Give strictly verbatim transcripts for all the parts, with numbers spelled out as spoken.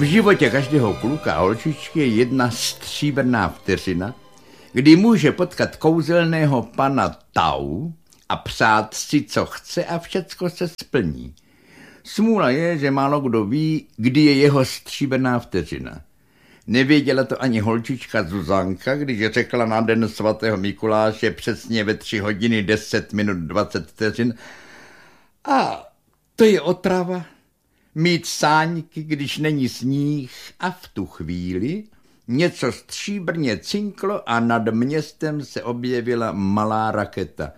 V životě každého kluka a holčičky je jedna stříbrná vteřina, kdy může potkat kouzelného pana Tau a přát si, co chce a všecko se splní. Smůla je, že málo kdo ví, kdy je jeho stříbrná vteřina. Nevěděla to ani holčička Zuzanka, když řekla na den svatého Mikuláše přesně ve tři hodiny deset minut dvacet vteřin. A to je otrava. Mít sáňky, když není sníh, a v tu chvíli něco stříbrně cinklo a nad městem se objevila malá raketa.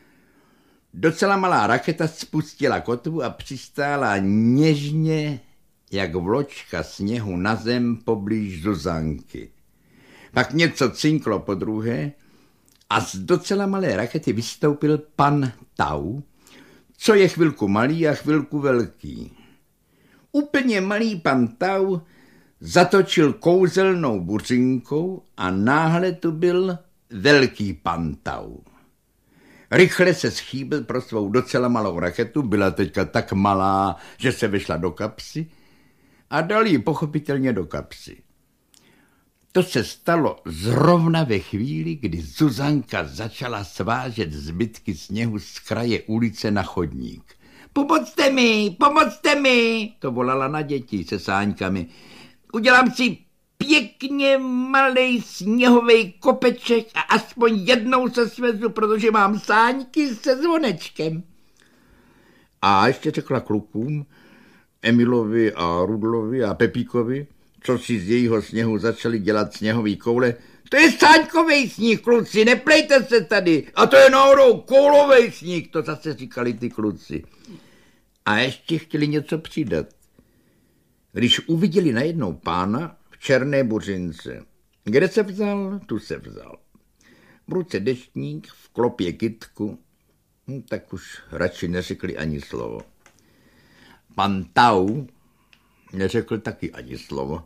Docela malá raketa spustila kotvu a přistála něžně, jak vločka sněhu na zem poblíž Zuzanky. Pak něco cinklo po druhé a z docela malé rakety vystoupil pan Tau, co je chvilku malý a chvilku velký. Úplně malý pan Tau zatočil kouzelnou buřinkou a náhle tu byl velký pan Tau. Rychle se schýbil pro svou docela malou raketu, byla teďka tak malá, že se vešla do kapsy a dal ji pochopitelně do kapsy. To se stalo zrovna ve chvíli, kdy Zuzanka začala svážet zbytky sněhu z kraje ulice na chodník. Pomocte mi, pomocte mi, to volala na děti se sáňkami. Udělám si pěkně malej sněhový kopeček a aspoň jednou se svezu, protože mám sáňky se zvonečkem. A ještě řekla klukům, Emilovi a Rudlovi a Pepíkovi, co si z jejího sněhu začali dělat sněhový koule. To je sáňkovej sníh, kluci, neplejte se tady. A to je náhodou koulovej sníh, to zase říkali ty kluci. A ještě chtěli něco přidat. Když uviděli najednou pána v černé buřince. Kde se vzal, tu se vzal. V ruce deštník, v klopě kytku, hm, tak už radši neřekli ani slovo. Pan Tau neřekl taky ani slovo.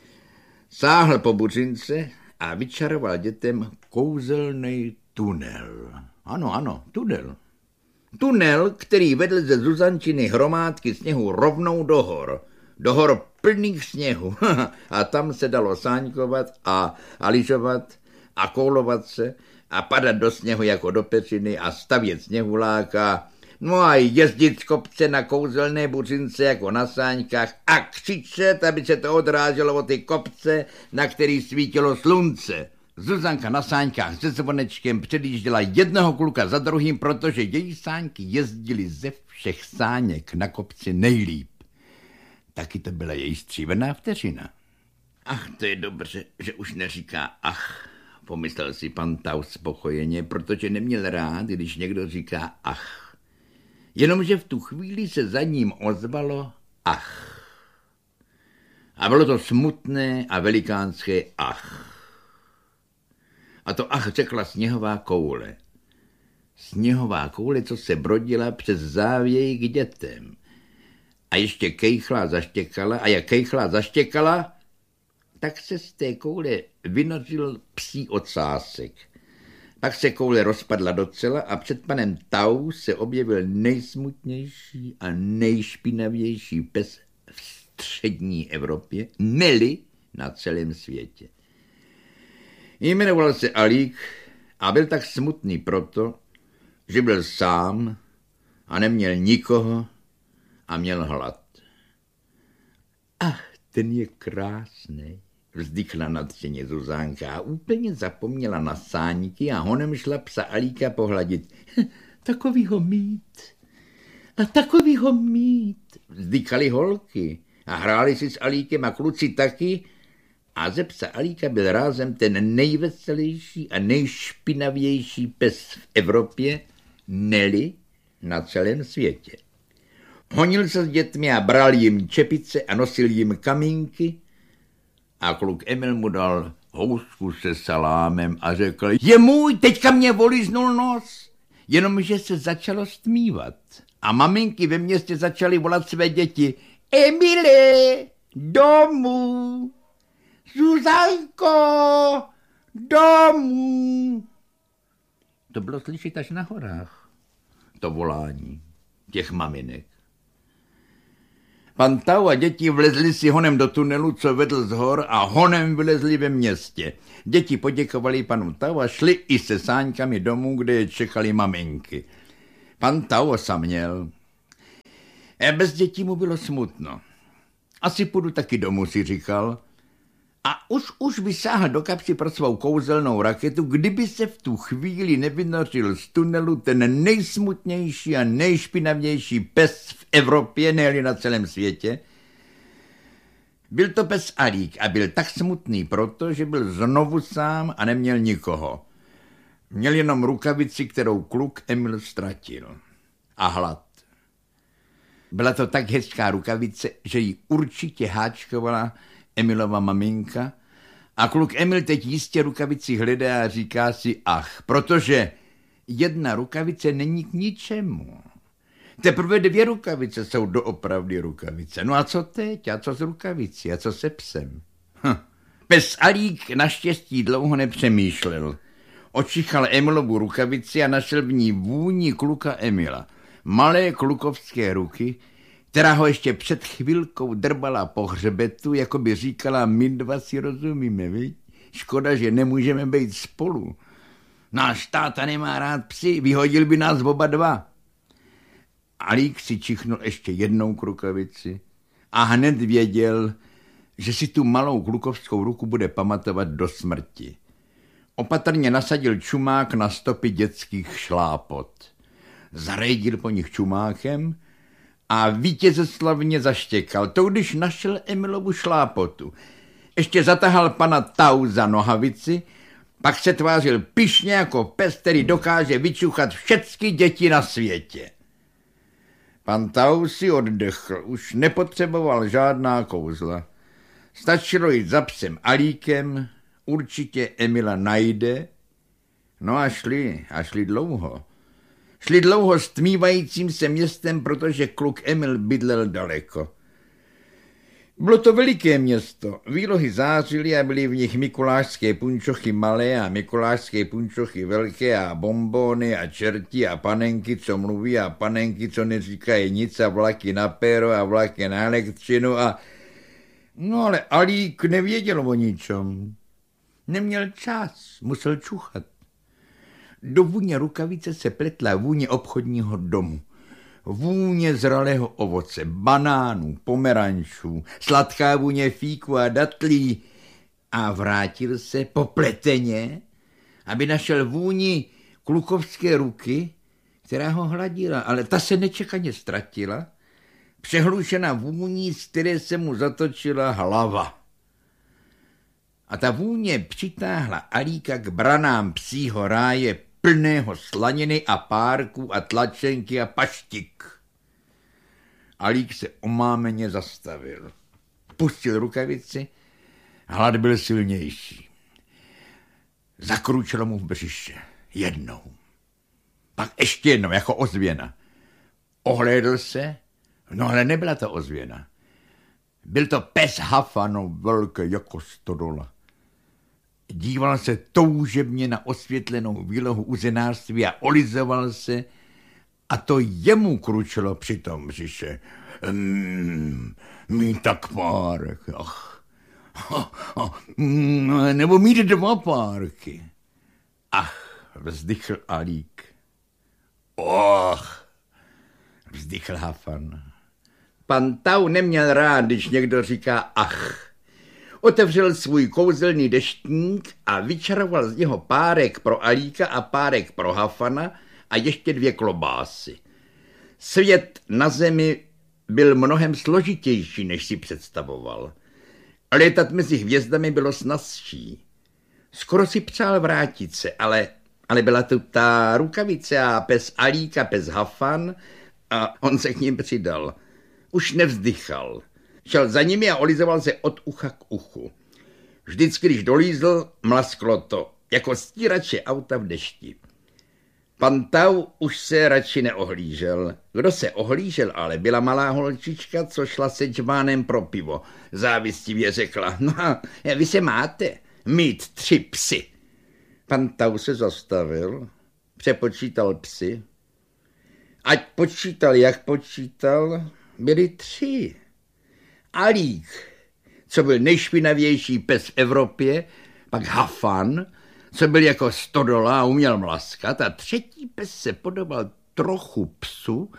Sáhl po buřince a vyčaroval dětem kouzelný tunel. Ano, ano, tunel. Tunel, který vedl ze Zuzančiny hromádky sněhu rovnou do hor. Do hor plných sněhu. A tam se dalo sáňkovat a, a lyžovat a koulovat se a padat do sněhu jako do peřiny a stavět sněhuláka. No a jezdit z kopce na kouzelné buřince jako na sáňkách a křičet, aby se to odráželo od ty kopce, na který svítilo slunce. Zuzanka na sáňkách se zvonečkem předjížděla jednoho kluka za druhým, protože její sáňky jezdily ze všech sáněk na kopci nejlíp. Taky to byla její stříbrná vteřina. Ach, to je dobře, že už neříká ach, pomyslel si pan Tau spokojeně, protože neměl rád, když někdo říká ach. Jenomže v tu chvíli se za ním ozvalo ach. A bylo to smutné a velikánské ach. A to ach řekla sněhová koule. Sněhová koule, co se brodila přes závěj k dětem. A ještě kejchla a zaštěkala a jak kejchla a zaštěkala, tak se z té koule vynořil psí ocásek. Pak se koule rozpadla docela a před panem Tau se objevil nejsmutnější a nejšpinavější pes v střední Evropě, neli na celém světě. Jmenoval se Alík a byl tak smutný proto, že byl sám a neměl nikoho a měl hlad. Ach, ten je krásný, vzdychla nadšeně Zuzánka a úplně zapomněla na sáňky a honem šla psa Alíka pohladit. Takovýho mít a takovýho mít, vzdychaly holky a hráli si s Alíkem a kluci taky a ze psa Alíka byl rázem ten nejveselější a nejšpinavější pes v Evropě, neli na celém světě. Honil se s dětmi a bral jim čepice a nosil jim kamínky a kluk Emil mu dal housku se salámem a řekl, je můj, teďka mě voliznul nos. Jenomže se začalo stmívat a maminky ve městě začaly volat své děti, Emile, domů, Zuzanko, domů. To bylo slyšet až na horách, to volání těch maminek. Pan Tau a děti vlezli si honem do tunelu, co vedl z hor, a honem vylezli ve městě. Děti poděkovali panu Tau a šli i se sáňkami domů, kde je čekali maminky. Pan Tau osaměl. A bez dětí mu bylo smutno. Asi půjdu taky domů, si říkal. A už, už by sáhl do kapsy pro svou kouzelnou raketu, kdyby se v tu chvíli nevynořil z tunelu ten nejsmutnější a nejšpinavější pes v Evropě, ne-li na celém světě. Byl to pes Alík a byl tak smutný proto, že byl znovu sám a neměl nikoho. Měl jenom rukavici, kterou kluk Emil ztratil. A hlad. Byla to tak hezká rukavice, že ji určitě háčkovala Emilova maminka a kluk Emil teď jistě rukavici hledá a říká si ach, protože jedna rukavice není k ničemu. Teprve dvě rukavice jsou doopravdy rukavice. No a co teď? A co s rukavicí? A co se psem? Hm. Pes Alík naštěstí dlouho nepřemýšlel. Očichal Emilovu rukavici a našel v ní vůni kluka Emila. Malé klukovské ruky, která ho ještě před chvilkou drbala po hřbetu, jako by říkala, my dva si rozumíme, viď? Škoda, že nemůžeme být spolu. Náš táta nemá rád psy, vyhodil by nás oba dva. Alík si čichnul ještě jednou k rukavici a hned věděl, že si tu malou klukovskou ruku bude pamatovat do smrti. Opatrně nasadil čumák na stopy dětských šlápot. Zarejdil po nich čumákem a vítězeslavně zaštěkal. To když našel Emilovu šlápotu. Ještě zatahal pana Tau za nohavici, pak se tvářil pyšně jako pes, který dokáže vyčuchat všechny děti na světě. Pan Tau si oddechl, už nepotřeboval žádná kouzla. Stačilo jít za psem Alíkem, určitě Emila najde. No a šli, a šli dlouho. Šli dlouho stmívajícím se městem, protože kluk Emil bydlel daleko. Bylo to veliké město, výlohy zářily a byly v nich mikulášské punčochy malé a mikulášské punčochy velké a bombóny a čerti a panenky, co mluví a panenky, co neříkají nic a vlaky na péro a vlaky na elektřinu a... No ale Alík nevěděl o ničem. Neměl čas, musel čuchat. Do vůně rukavice se pletla vůně obchodního domu. Vůně zralého ovoce, banánů, pomerančů, sladká vůně fíku a datlí. A vrátil se popleteně, aby našel vůni klukovské ruky, která ho hladila, ale ta se nečekaně ztratila, přehlušena vůní, z které se mu zatočila hlava. A ta vůně přitáhla Alíka k branám psího ráje plného slaniny a párků a tlačenky a paštik. Alík se omámeně zastavil. Pustil rukavici, hlad byl silnější. Zakručilo mu v břiše. Jednou. Pak ještě jednou, jako ozvěna. Ohlédl se, no ale nebyla to ozvěna. Byl to pes Hafano, velký jako stodola. Díval se toužebně na osvětlenou výlohu uzenářství a olizoval se, a to jemu kručilo při tom břiše. Mm, mít tak párek, ach, ach, ach, mm, nebo mít dva párky. Ach, vzdychl Alík. Och, vzdychl Hafan. Pan Tau neměl rád, když někdo říká ach. Otevřel svůj kouzelný deštník a vyčaroval z něho párek pro Alíka a párek pro Hafana a ještě dvě klobásy. Svět na zemi byl mnohem složitější, než si představoval. Létat mezi hvězdami bylo snazší. Skoro si přál vrátit se, ale, ale byla tu ta rukavice a pes Alíka, pes Hafan a on se k ním přidal. Už nevzdychal. Šel za nimi a olizoval se od ucha k uchu. Vždycky, když dolízl, mlasklo to, jako stírače auta v dešti. Pan Tau už se radši neohlížel. Kdo se ohlížel, ale byla malá holčička, co šla se džbánem pro pivo. Závistivě řekla, no vy se máte mít tři psy. Pan Tau se zastavil, přepočítal psy. Ať počítal, jak počítal, byli tři. Alík, co byl nejšpinavější pes v Evropě, pak Hafan, co byl jako stodola a uměl mlaskat, a třetí pes se podobal trochu psu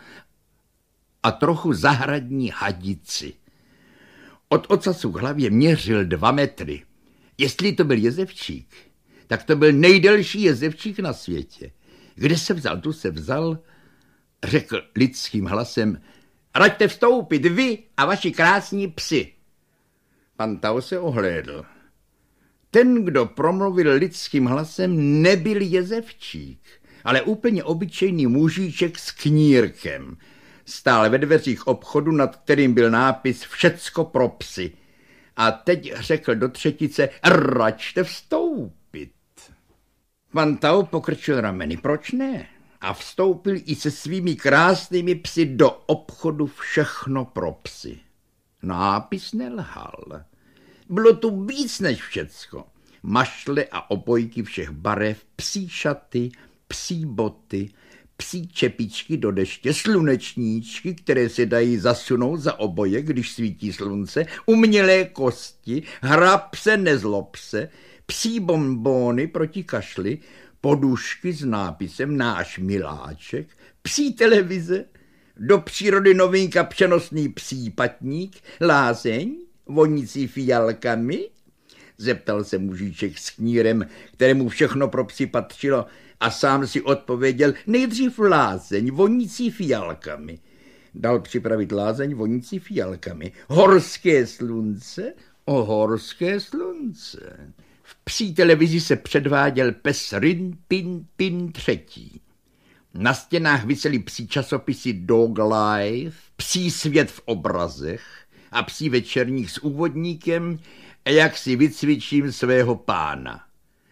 a trochu zahradní hadici. Od ocasu k hlavě měřil dva metry. Jestli to byl jezevčík, tak to byl nejdelší jezevčík na světě. Kde se vzal, tu se vzal, řekl lidským hlasem: raďte vstoupit vy a vaši krásní psi. Pan Tau se ohlédl. Ten, kdo promluvil lidským hlasem, nebyl jezevčík, ale úplně obyčejný mužíček s knírkem. Stál ve dveřích obchodu, nad kterým byl nápis Všecko pro psy. A teď řekl do třetice: račte vstoupit. Pan Tau pokrčil rameny. Proč ne? A vstoupil i se svými krásnými psy do obchodu Všechno pro psy. Nápis nelhal. Bylo tu víc než všecko. Mašle a obojky všech barev, psí šaty, psí boty, psí čepičky do deště, slunečníčky, které se dají zasunout za oboje, když svítí slunce, umělé kosti, hrab se, nezlob se, psí bonbóny proti kašli, podušky s nápisem Náš miláček, psí televize, do přírody novinka přenosný psí patník, lázeň, vonící fialkami. Zeptal se mužíček s knírem, kterému všechno pro psy patřilo, a sám si odpověděl: nejdřív lázeň, vonící fialkami. Dal připravit lázeň vonící fialkami. Horské slunce, o horské slunce. V psí televizi se předváděl pes Rin Pin Pin třetí. Na stěnách visely psí časopisy Dog Life, Psí svět v obrazech a Psí večerník s úvodníkem Jak si vycvičím svého pána.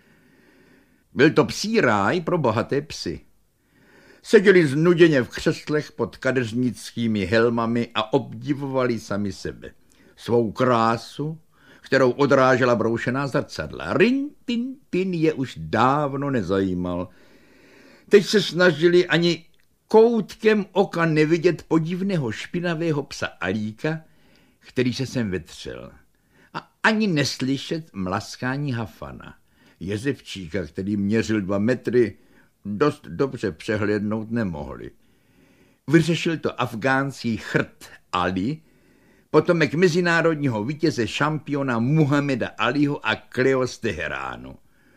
Byl to psí ráj pro bohaté psy. Seděli znuděně v křeslech pod kadeřnickými helmami a obdivovali sami sebe. Svou krásu, kterou odrážela broušená zrcadla. Rin Pin Pin je už dávno nezajímal. Teď se snažili ani koutkem oka nevidět podivného špinavého psa Alíka, který se sem vetřel. A ani neslyšet mlaskání Hafana, jezevčíka, který měřil dva metry, dost dobře přehlédnout nemohli. Vyřešil to afgánský chrt Ali, potomek mezinárodního vítěze šampiona Muhameda Aliho a Kleo z Teheránu.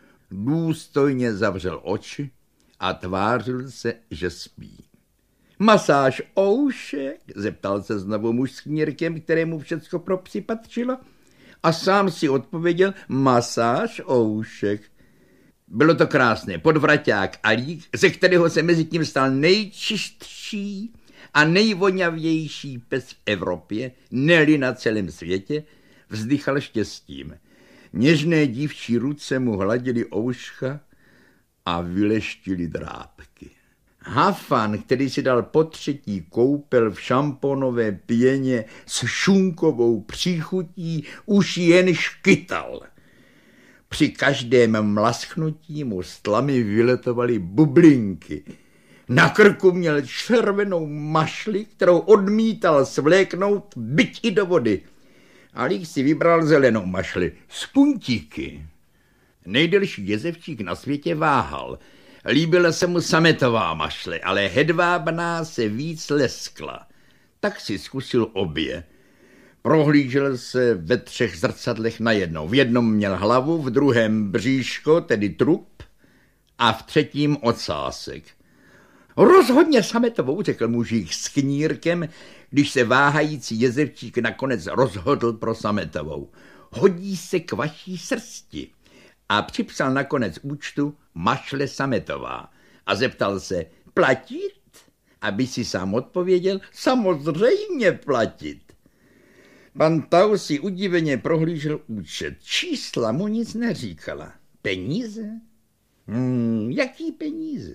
Důstojně zavřel oči a tvářil se, že spí. Masáž oušek? Zeptal se znovu muž s knírkem, kterému všecko pro psy patřilo, a sám si odpověděl: masáž oušek. Bylo to krásné. Podvraťák Alík, ze kterého se mezi tím stal nejčistší a nejvoňavější pes v Evropě, ne-li na celém světě, vzdychal štěstím. Něžné dívčí ruce mu hladily ouška a vyleštili drápky. Hafan, který si dal po třetí koupel v šamponové pěně s šunkovou příchutí, už jen škytal. Při každém mlasknutí mu z tlamy vyletovaly bublinky. Na krku měl červenou mašli, kterou odmítal svléknout, byť i do vody. Alík si vybral zelenou mašli s puntíky. Nejdelší jezevčík na světě váhal. Líbila se mu sametová mašle, ale hedvábná se víc leskla. Tak si zkusil obě. Prohlížel se ve třech zrcadlech najednou. V jednom měl hlavu, v druhém bříško, tedy trup, a v třetím ocásek. Rozhodně sametovou, řekl mužík s knírkem, když se váhající jezevčík nakonec rozhodl pro sametovou. Hodí se k vaší srsti. A připsal nakonec účtu mašle sametová a zeptal se: platit? Aby si sám odpověděl: samozřejmě platit. Pan Tau si udiveně prohlížel účet. Čísla mu nic neříkala. Peníze? Hmm, jaký peníze?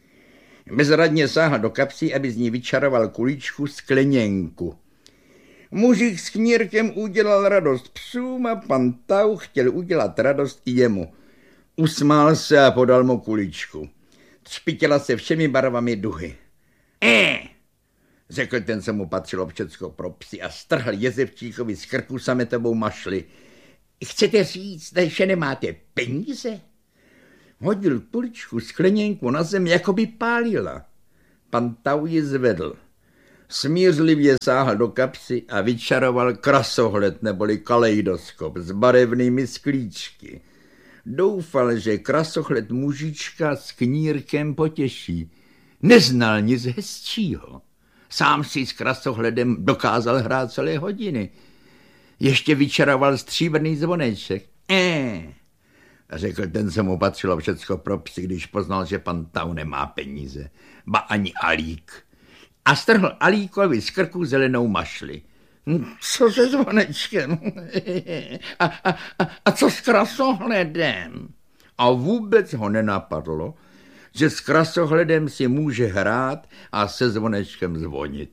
Bezradně sáhl do kapsy, aby z ní vyčaroval kuličku skleněnku. Mužík s knírkem udělal radost psům a pan Tau chtěl udělat radost i jemu. Usmál se a podal mu kuličku. Třpitila se všemi barvami duhy. Eh! řekl ten, co mu patřilo všecko pro psy a strhl Jezevčíkovi z krku sametovou mašli. Chcete říct, že nemáte peníze? Hodil tuličku skleněnku na zem, jako by pálila. Pan Tau ji zvedl. Smířlivě sáhl do kapsy a vyčaroval krasohled neboli kaleidoskop s barevnými sklíčky. Doufal, že krasohled mužička s knírkem potěší. Neznal nic hezčího. Sám si s krasohledem dokázal hrát celé hodiny. Ještě vyčaroval stříbrný zvoneček. Eh, řekl ten, co mu patřilo všecko pro psy, když poznal, že pan Tau nemá peníze. Ba ani Alík. A strhl Alíkovi z krku zelenou mašli. Co se zvonečkem? A, a, a, a co s krasohledem? A vůbec ho nenapadlo, že s krasohledem si může hrát a se zvonečkem zvonit.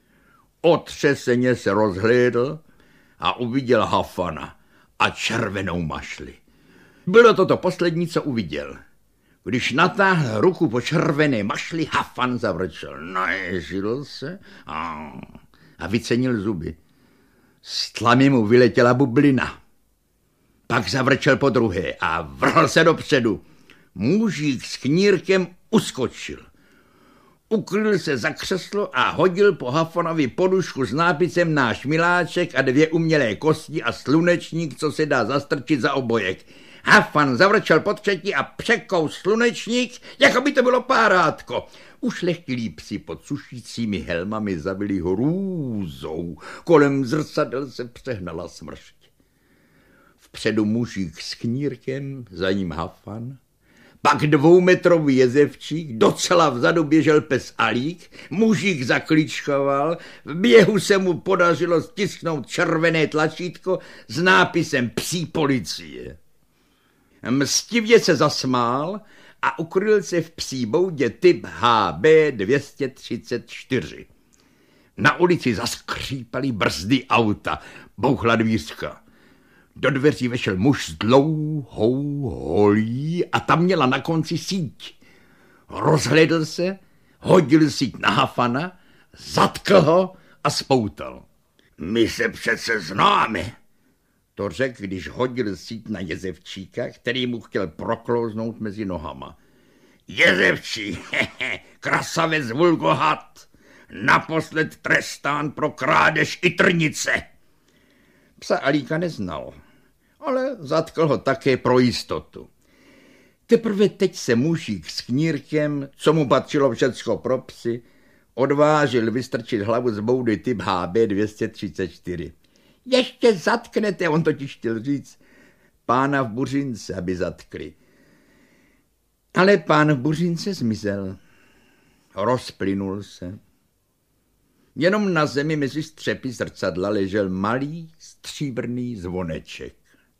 Otřeseně se rozhlédl a uviděl Hafana a červenou mašli. Bylo to to poslední, co uviděl. Když natáhl ruku po červené mašli, Hafan zavrčel. Naježil se a, a vycenil zuby. Z tlamy mu vyletěla bublina. Pak zavrčel po druhé a vrhl se dopředu. Mužík s knírkem uskočil. Ukryl se za křeslo a hodil po Hafanovi podušku s nápisem Náš miláček a dvě umělé kosti a slunečník, co se dá zastrčit za obojek. Hafan zavrčel po třetí a překous slunečník, jako by to bylo párátko. Ušlechtilí psi pod sušícími helmami zabili hrůzou. Kolem zrcadel se přehnala smršť. Vpředu mužík s knírkem, za ním Hafan. Pak dvoumetrový Jezevčík, docela vzadu běžel pes Alík, mužík zaklíčkoval, v běhu se mu podařilo stisknout červené tlačítko s nápisem Psí policie. Mstivě se zasmál a ukryl se v psí boudě typ H B dvě stě třicet čtyři. Na ulici zaskřípaly brzdy auta, bouchla dvířka. Do dveří vešel muž s dlouhou holí a tam měla na konci síť. Rozhledl se, hodil síť na Hafana, zatkl ho a spoutal. My se přece známe, to řekl, když hodil síť na Jezevčíka, který mu chtěl proklouznout mezi nohama. Jezevčí, hehe, krasavec vulgohat, naposled trestán pro krádež i trnice. Psa Alíka neznal, ale zatkl ho také pro jistotu. Teprve teď se mužík s knírkem, co mu patřilo všecko pro psy, odvážil vystrčit hlavu z boudy typ H B dvě stě třicet čtyři. Ještě zatknete, on totiž chtěl říct, pána v Buřince, aby zatkli. Ale pán v Buřince zmizel. Rozplynul se. Jenom na zemi mezi střepy zrcadla ležel malý stříbrný zvoneček.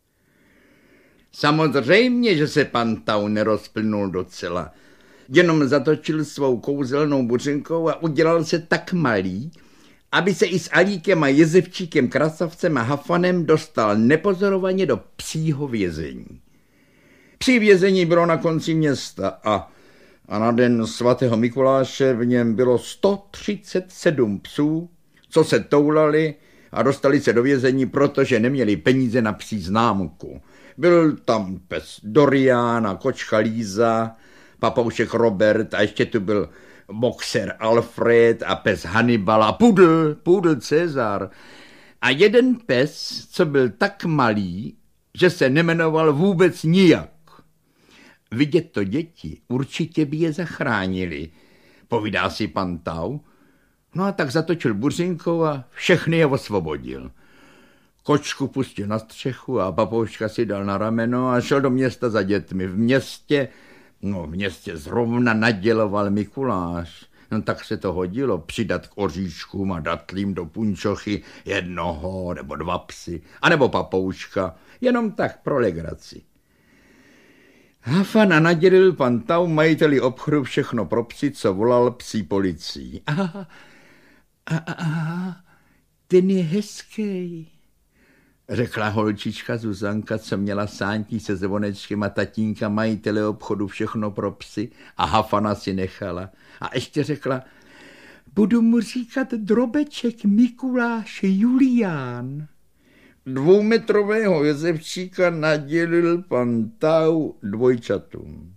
Samozřejmě, že se pan Tau nerozplynul docela. Jenom zatočil svou kouzelnou buřinkou a udělal se tak malý, aby se i s Alíkem a Jezevčíkem, Krasavcem a Hafanem dostal nepozorovaně do psího vězení. Psí vězení bylo na konci města a, a na den svatého Mikuláše v něm bylo sto třicet sedm psů, co se toulali a dostali se do vězení, protože neměli peníze na psí známku. Byl tam pes Dorian a kočka Líza, papoušek Robert a ještě tu byl boxer Alfred a pes Hannibal a pudl, pudl Cezar. A jeden pes, co byl tak malý, že se nemenoval vůbec nijak. Vidět to děti, určitě by je zachránili, povídá si pan Tau. No a tak zatočil buřinkou a všechny je osvobodil. Kočku pustil na střechu a papouška si dal na rameno a šel do města za dětmi. V městě, no v městě zrovna naděloval Mikuláš. No tak se to hodilo přidat k oříškům a datlím do punčochy jednoho nebo dva psy, anebo papouška, jenom tak pro legraci. Hafana nadělil pan Tau majiteli obchodu všechno pro psy, co volal psí policii. Aha, aha, aha, ten je hezký, řekla holčička Zuzanka, co měla sántí se zvonečkem a tatínka majitele obchodu všechno pro psy a Hafana si nechala. A ještě řekla, Budu mu říkat Drobeček Mikuláš Julián. Dvoumetrového Josefčíka nadělil pan Tau dvojčatům,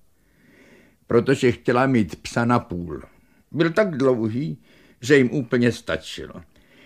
protože chtěla mít psa na půl. Byl tak dlouhý, že jim úplně stačilo.